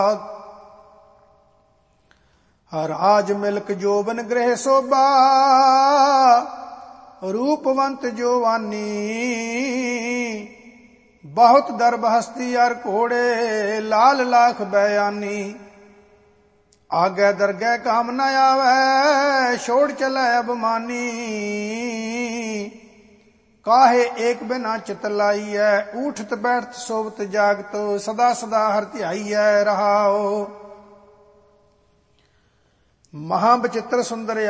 ਰਾਜ milk ਜੋਬਨ ਗ੍ਰਹਿ ਸੋਭਾ ਰੂਪਵੰਤ ਜੋਵਾਨੀ ਬਹੁਤ ਦਰਬ ਹਸਤੀ ਅਰ ਘੋੜੇ ਲਾਲ ਲਾਖ ਬਿਆਨੀ ਆਗੇ ਦਰਗਹਿ ਕਾਮ ਨ ਆਵੈ ਛੋੜ ਚਲੈ ਅਬਮਾਨੀ ਕਾਹੇ ਏਕ ਬਿਨਾ ਚਿਤ ਲਾਈਐ ਊਠਤ ਬੈਠਤ ਸੋਵਤ ਜਾਗਤ ਸਦਾ ਸਦਾ ਹਰਿ ਧਿਆਈਐ ਰਹਾਉ। ਮਹਾ ਬਚਿੱਤਰ ਸੁੰਦਰ